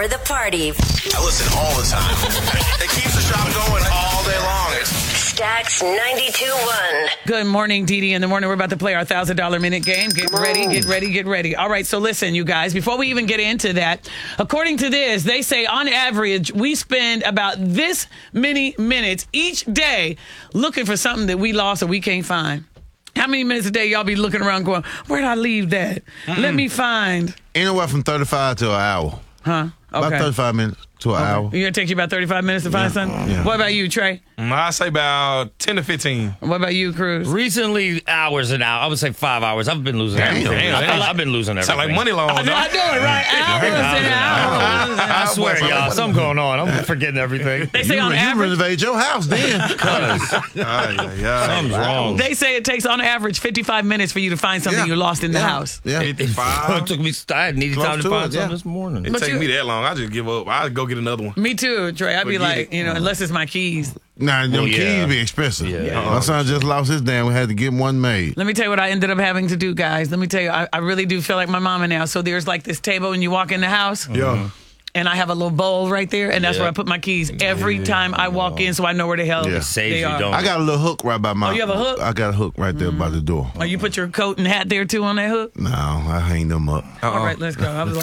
or the party. I listen all the time. It keeps the shop going all day long. Stacks 92.1. Good morning, Dee Dee. In the morning, we're about to play our $1,000 minute game. Get ready. All right, so listen, you guys, before we even get into that, according to this, they say on average, we spend about this many minutes each day looking for something that we lost or we can't find. How many minutes a day y'all be looking around going, where'd I leave that? Let me find. Anywhere from 35 to an hour. Huh? Okay. About 35 minutes to an hour. You're going to take you about 35 minutes to find something? Yeah. What about you, Trey? I say about 10 to 15. What about you, Cruz? Recently, hours and hours. I would say 5 hours. I've been losing everything. I've been losing everything. Sound like money long. I know it, right? Hours. I swear, y'all, something going on. I'm forgetting everything. They say on You average. renovate your house then. Something's wrong. They say it takes on average 55 minutes for you to find something you lost in the house. Yeah. 55. It took me. I needed Close time to to find it, yeah. something this morning. It take me that long. I just give up. I'll go get another one. Me too, Trey. I'd be Forget like, it. unless it's my keys. Nah, them yeah. keys be expensive. Yeah. My son just lost his damn. We had to get one made. Let me tell you what I ended up having to do, guys. Let me tell you, I really do feel like my mama now. So there's like this table when you walk in the house. Yeah. And I have a little bowl right there, and that's where I put my keys every time I walk in, so I know where the hell Yeah. Saves they you, are. don't I got a little hook right by my. Oh, you have a hook? I got a hook right there by the door. Oh, you put your coat and hat there too on that hook? No, I hang them up. All right, let's go. I was like.